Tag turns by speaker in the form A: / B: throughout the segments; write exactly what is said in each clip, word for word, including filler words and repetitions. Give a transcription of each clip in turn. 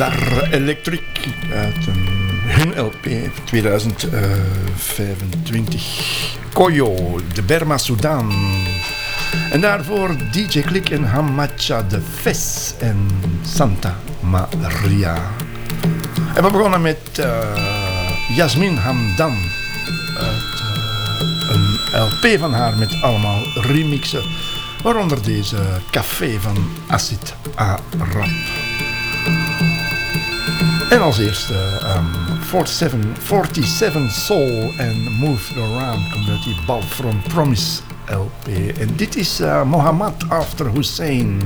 A: Zar Electric uit een, hun L P tweeduizend vijfentwintig. Koyo, de Berma Sudan. En daarvoor D J Klik en Hamacha de Fes en Santa Maria. En we begonnen met uh, Yasmin Hamdan. Uit uh, een L P van haar met allemaal remixen. Waaronder deze Café van Acid Arab. En als eerste um, forty-seven Soul en Move Around komt uit die Bal from Promise L P. En dit is uh, Mohammed After Hussein.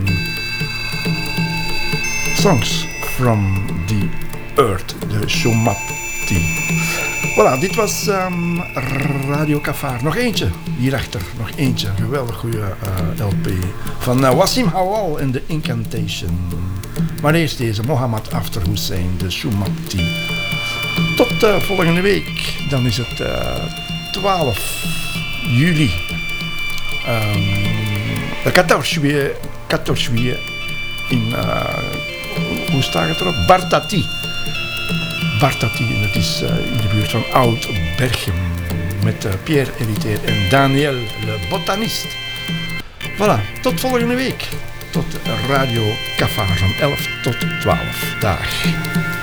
A: Songs from the Earth, de Shumapti. Voilà, dit was um, Radio Kafar. Nog eentje hierachter, nog eentje. Geweldig goede uh, L P van uh, Wassim Hawal en The Incantation. Maar eerst deze Mohammed After Hussein, de Shumapti. Tot uh, volgende week. Dan is het uh, twaalf juli. Um, veertien juli in, uh, hoe staat het erop? Bartati. Bartati, en dat is uh, in de buurt van Oud-Berchem. Met uh, Pierre Elitaire en Daniel, le botanist. Voilà, tot volgende week. Tot Radio Kafar van elf tot twaalf. Dag.